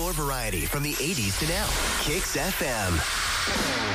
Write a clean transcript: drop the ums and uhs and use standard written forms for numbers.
More variety from the 80s to now. Kicks FM.